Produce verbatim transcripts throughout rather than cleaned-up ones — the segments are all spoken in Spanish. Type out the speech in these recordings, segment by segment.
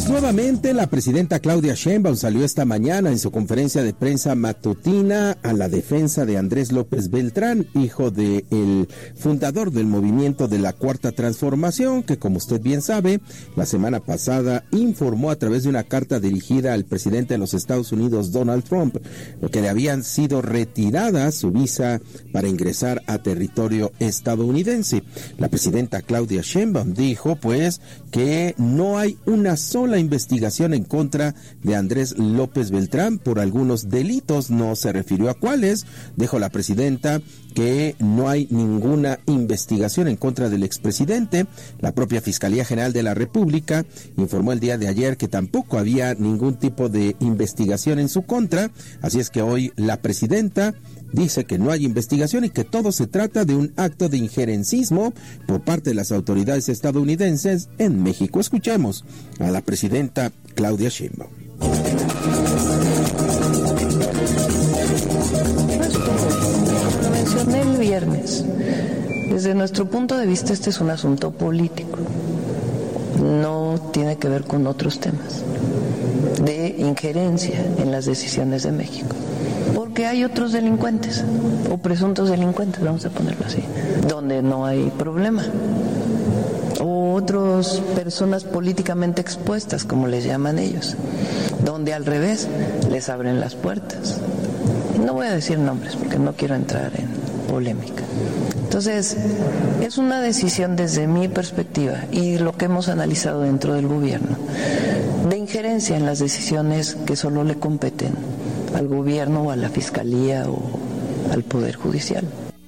Pues nuevamente la presidenta Claudia Sheinbaum salió esta mañana en su conferencia de prensa matutina a la defensa de Andrés López Beltrán, hijo del fundador del movimiento de la Cuarta Transformación, que como usted bien sabe, la semana pasada informó a través de una carta dirigida al presidente de los Estados Unidos, Donald Trump, que le habían sido retiradas su visa para ingresar a territorio estadounidense. La presidenta Claudia Sheinbaum dijo pues que no hay una sola investigación en contra de Andrés López Beltrán por algunos delitos, no se refirió a cuáles. Dijo la presidenta que no hay ninguna investigación en contra del expresidente. La propia Fiscalía General de la República informó el día de ayer que tampoco había ningún tipo de investigación en su contra, así es que hoy la presidenta dice que no hay investigación y que todo se trata de un acto de injerencismo por parte de las autoridades estadounidenses en México. Escuchemos a la presidenta Claudia Sheinbaum. Lo mencioné el viernes. Desde nuestro punto de vista este es un asunto político. No tiene que ver con otros temas de injerencia en las decisiones de México. Porque hay otros delincuentes, o presuntos delincuentes, vamos a ponerlo así, donde no hay problema. O otras personas políticamente expuestas, como les llaman ellos, donde al revés les abren las puertas. No voy a decir nombres porque no quiero entrar en polémica. Entonces, es una decisión desde mi perspectiva y lo que hemos analizado dentro del gobierno, de injerencia en las decisiones que solo le competen al gobierno o a la fiscalía o al poder judicial.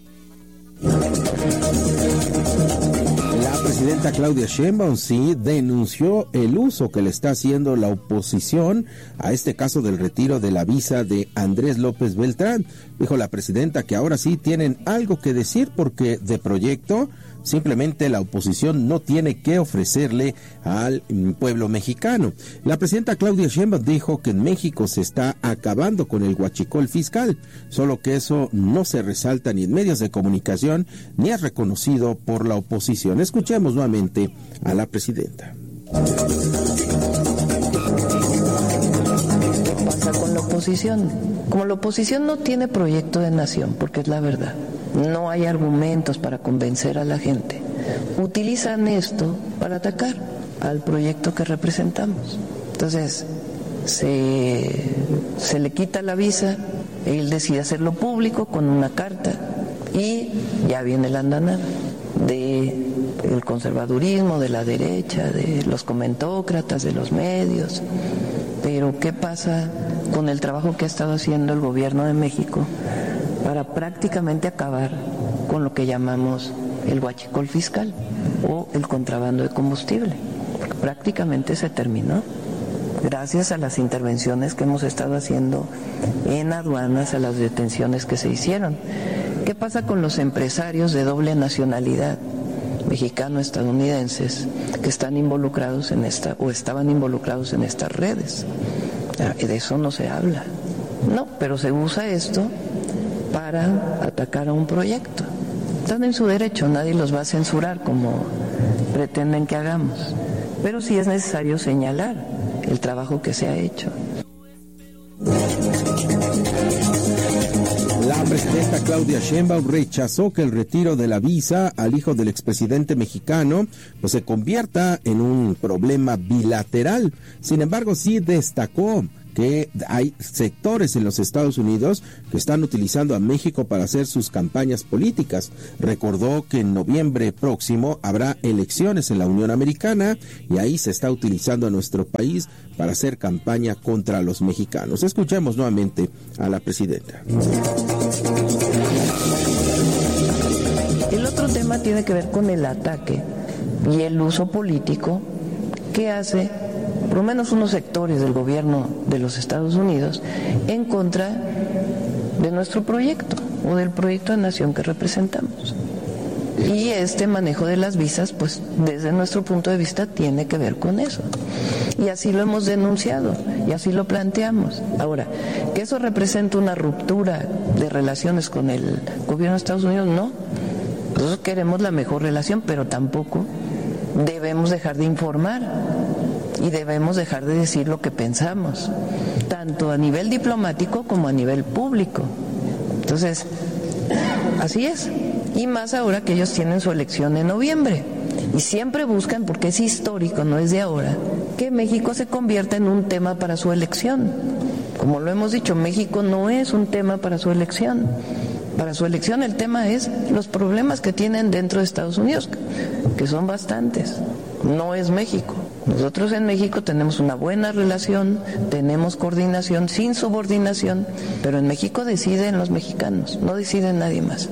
La presidenta Claudia Sheinbaum sí denunció el uso que le está haciendo la oposición a este caso del retiro de la visa de Andrés López Beltrán. Dijo la presidenta que ahora sí tienen algo que decir porque de proyecto simplemente la oposición no tiene que ofrecerle al pueblo mexicano. La presidenta Claudia Sheinbaum dijo que en México se está acabando con el huachicol fiscal, solo que eso no se resalta ni en medios de comunicación ni es reconocido por la oposición. Escuchemos nuevamente a la presidenta. ¿Qué pasa con la oposición? Como la oposición no tiene proyecto de nación, porque es la verdad, no hay argumentos para convencer a la gente, utilizan esto para atacar al proyecto que representamos. Entonces, se, se le quita la visa, él decide hacerlo público con una carta y ya viene la andanada de el conservadurismo, de la derecha, de los comentócratas, de los medios. Pero ¿qué pasa con el trabajo que ha estado haciendo el gobierno de México para prácticamente acabar con lo que llamamos el huachicol fiscal o el contrabando de combustible? Porque prácticamente se terminó gracias a las intervenciones que hemos estado haciendo en aduanas, a las detenciones que se hicieron. ¿Qué pasa con los empresarios de doble nacionalidad, mexicano-estadounidenses, que están involucrados en esta o estaban involucrados en estas redes? De eso no se habla. No, pero se usa esto para atacar a un proyecto. Están en su derecho, nadie los va a censurar como pretenden que hagamos. Pero sí es necesario señalar el trabajo que se ha hecho. La presidenta Claudia Sheinbaum rechazó que el retiro de la visa al hijo del expresidente mexicano pues se convierta en un problema bilateral. Sin embargo, sí destacó que hay sectores en los Estados Unidos que están utilizando a México para hacer sus campañas políticas. Recordó que en noviembre próximo habrá elecciones en la Unión Americana y ahí se está utilizando a nuestro país para hacer campaña contra los mexicanos. Escuchemos nuevamente a la presidenta. El otro tema tiene que ver con el ataque y el uso político que hace por lo menos unos sectores del gobierno de los Estados Unidos en contra de nuestro proyecto o del proyecto de nación que representamos. Y este manejo de las visas, pues desde nuestro punto de vista tiene que ver con eso. Y así lo hemos denunciado y así lo planteamos. Ahora, ¿que eso representa una ruptura de relaciones con el gobierno de Estados Unidos? No. Nosotros queremos la mejor relación, pero tampoco debemos dejar de informar y debemos dejar de decir lo que pensamos, tanto a nivel diplomático como a nivel público. Entonces, así es, y más ahora que ellos tienen su elección en noviembre, y siempre buscan, porque es histórico, no es de ahora, que México se convierta en un tema para su elección. Como lo hemos dicho, México no es un tema para su elección. Para su elección el tema es los problemas que tienen dentro de Estados Unidos, que son bastantes. No es México. Nosotros en México tenemos una buena relación, tenemos coordinación sin subordinación, pero en México deciden los mexicanos, no decide nadie más.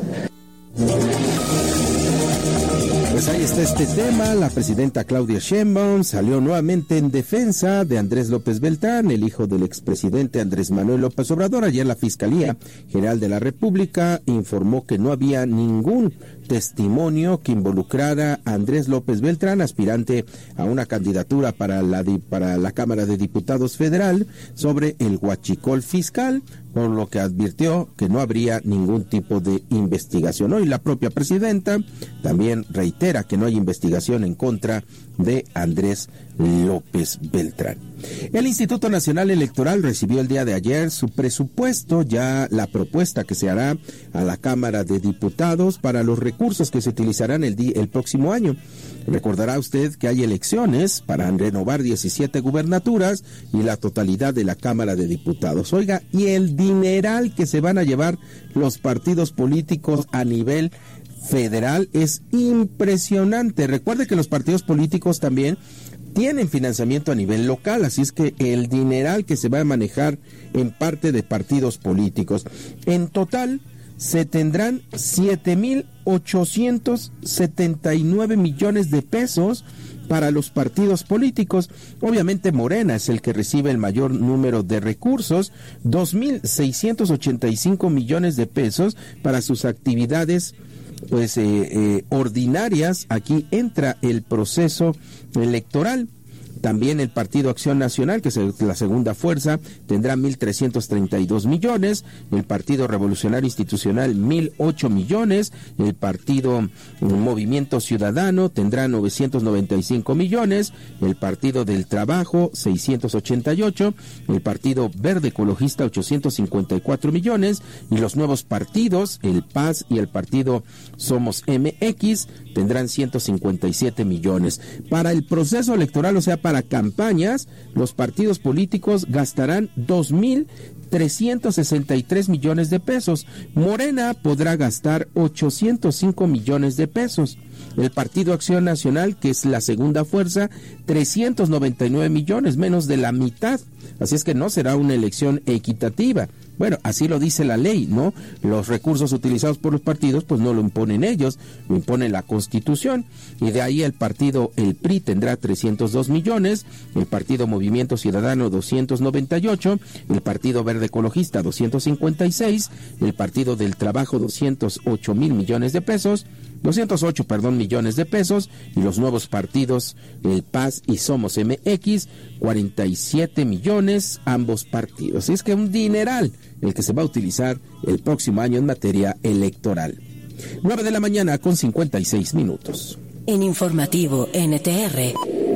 Pues ahí está este tema. La presidenta Claudia Sheinbaum salió nuevamente en defensa de Andrés López Beltrán, el hijo del expresidente Andrés Manuel López Obrador. Ayer la Fiscalía General de la República informó que no había ningún testimonio que involucrara a Andrés López Beltrán, aspirante a una candidatura para la, para la Cámara de Diputados Federal, sobre el huachicol fiscal, por lo que advirtió que no habría ningún tipo de investigación. Hoy la propia presidenta también reitera que no hay investigación en contra de Andrés López Beltrán. El Instituto Nacional Electoral recibió el día de ayer su presupuesto, ya la propuesta que se hará a la Cámara de Diputados para los recursos que se utilizarán el, día, el próximo año. Recordará usted que hay elecciones para renovar diecisiete gubernaturas y la totalidad de la Cámara de Diputados. Oiga, y el dineral que se van a llevar los partidos políticos a nivel federal es impresionante. Recuerde que los partidos políticos también tienen financiamiento a nivel local, así es que el dineral que se va a manejar en parte de partidos políticos. En total se tendrán siete mil ochocientos setenta y nueve millones de pesos para los partidos políticos. Obviamente Morena es el que recibe el mayor número de recursos, dos mil seiscientos ochenta y cinco millones de pesos para sus actividades pues eh, eh, ordinarias. Aquí entra el proceso electoral. También el Partido Acción Nacional, que es la segunda fuerza, tendrá mil trescientos treinta y dos millones, el Partido Revolucionario Institucional mil ocho millones, el Partido Movimiento Ciudadano tendrá novecientos noventa y cinco millones, el Partido del Trabajo seiscientos ochenta y ocho, el Partido Verde Ecologista ochocientos cincuenta y cuatro millones, y los nuevos partidos, el P A S y el Partido Somos M X, tendrán ciento cincuenta y siete millones. Para el proceso electoral, o sea, para campañas, los partidos políticos gastarán dos mil trescientos sesenta y tres millones de pesos. Morena podrá gastar ochocientos cinco millones de pesos. El Partido Acción Nacional, que es la segunda fuerza, trescientos noventa y nueve millones, menos de la mitad. Así es que no será una elección equitativa. Bueno, así lo dice la ley, ¿no? Los recursos utilizados por los partidos, pues no lo imponen ellos, lo impone la Constitución. Y de ahí el partido, el P R I, tendrá trescientos dos millones, el Partido Movimiento Ciudadano doscientos noventa y ocho, el Partido Verde Ecologista doscientos cincuenta y seis, el Partido del Trabajo doscientos ocho mil millones de pesos, doscientos ocho, perdón, millones de pesos, y los nuevos partidos, el P A S y Somos M X, cuarenta y siete millones, ambos partidos. Así es que un dineral el que se va a utilizar el próximo año en materia electoral. nueve de la mañana con cincuenta y seis minutos. En Informativo N T R.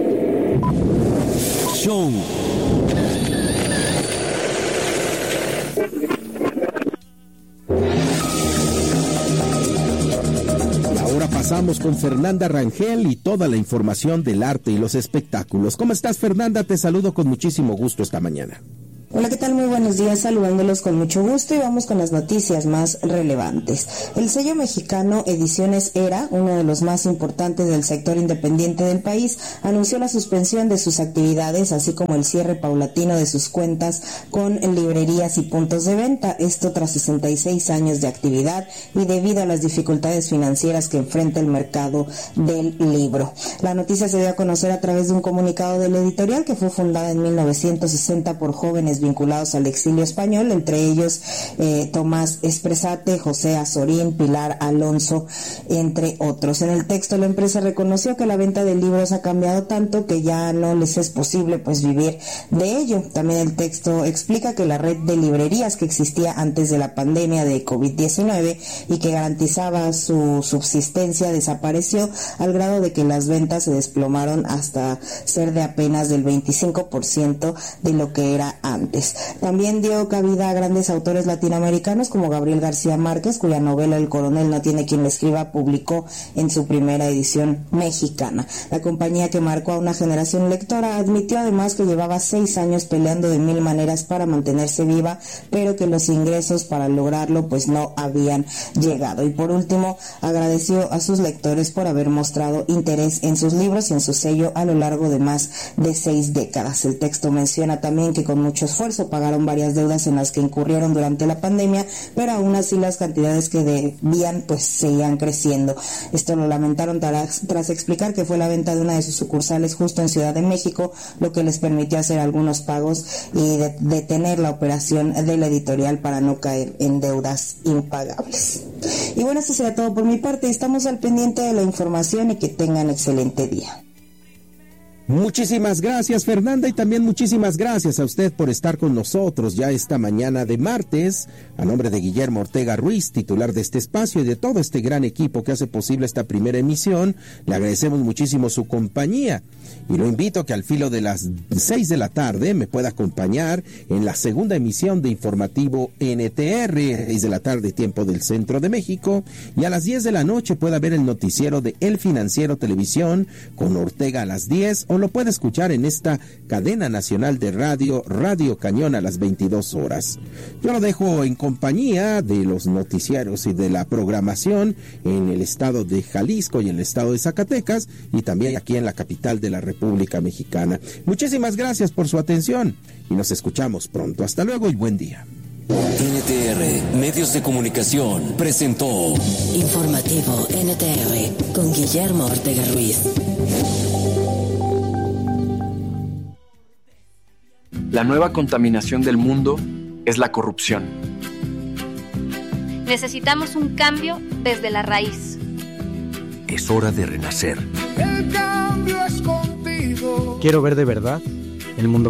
Show. Ahora pasamos con Fernanda Rangel y toda la información del arte y los espectáculos. ¿Cómo estás, Fernanda? Te saludo con muchísimo gusto esta mañana. Hola, ¿qué tal? Muy buenos días, saludándolos con mucho gusto y vamos con las noticias más relevantes. El sello mexicano Ediciones Era, uno de los más importantes del sector independiente del país, anunció la suspensión de sus actividades, así como el cierre paulatino de sus cuentas con librerías y puntos de venta, esto tras sesenta y seis años de actividad y debido a las dificultades financieras que enfrenta el mercado del libro. La noticia se dio a conocer a través de un comunicado del editorial que fue fundada en mil novecientos sesenta por jóvenes vinculados al exilio español, entre ellos eh, Tomás Espresate, José Azorín, Pilar Alonso, entre otros. En el texto, la empresa reconoció que la venta de libros ha cambiado tanto que ya no les es posible pues vivir de ello. También el texto explica que la red de librerías que existía antes de la pandemia de covid diecinueve y que garantizaba su subsistencia desapareció, al grado de que las ventas se desplomaron hasta ser de apenas del veinticinco por ciento de lo que era antes. También dio cabida a grandes autores latinoamericanos como Gabriel García Márquez, cuya novela El coronel no tiene quien le escriba publicó en su primera edición mexicana. La compañía, que marcó a una generación lectora, admitió además que llevaba seis años peleando de mil maneras para mantenerse viva, pero que los ingresos para lograrlo pues no habían llegado. Y por último, agradeció a sus lectores por haber mostrado interés en sus libros y en su sello a lo largo de más de seis décadas. El texto menciona también que con mucho esfuerzo pagaron varias deudas en las que incurrieron durante la pandemia, pero aún así las cantidades que debían pues seguían creciendo. Esto lo lamentaron tras, tras explicar que fue la venta de una de sus sucursales justo en Ciudad de México lo que les permitió hacer algunos pagos y de, detener la operación de la editorial para no caer en deudas impagables. Y bueno, esto será todo por mi parte. Estamos al pendiente de la información y que tengan excelente día. Muchísimas gracias, Fernanda, y también muchísimas gracias a usted por estar con nosotros ya esta mañana de martes. A nombre de Guillermo Ortega Ruiz, titular de este espacio, y de todo este gran equipo que hace posible esta primera emisión, le agradecemos muchísimo su compañía y lo invito a que al filo de las seis de la tarde me pueda acompañar en la segunda emisión de Informativo N T R, seis de la tarde, tiempo del Centro de México, y a las diez de la noche pueda ver el noticiero de El Financiero Televisión con Ortega a las diez, o lo puede escuchar en esta cadena nacional de radio, Radio Cañón, a las veintidós horas. Yo lo dejo en compañía de los noticieros y de la programación en el estado de Jalisco y en el estado de Zacatecas, y también aquí en la capital de la República Mexicana. Muchísimas gracias por su atención y nos escuchamos pronto. Hasta luego y buen día. N T R Medios de Comunicación presentó Informativo N T R con Guillermo Ortega Ruiz. La nueva contaminación del mundo es la corrupción. Necesitamos un cambio desde la raíz. Es hora de renacer. El cambio es contigo. Quiero ver de verdad el mundo